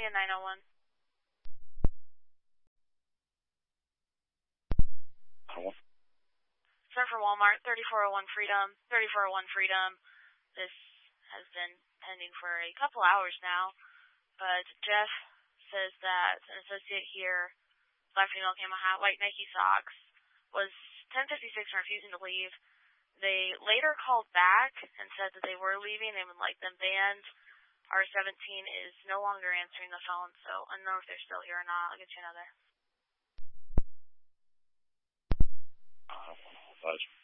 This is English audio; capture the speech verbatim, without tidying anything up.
me a nine oh one. Sir for Walmart, thirty-four oh one Freedom, thirty-four oh one Freedom. This has been pending for a couple hours now, but Jeff says that an associate here, black female camo hat, white Nike socks, was ten fifty-six and refusing to leave. They later called back and said that they were leaving. They would like them banned. R seventeen is no longer answering the phone, so I don't know if they're still here or not. I'll get you another. Uh,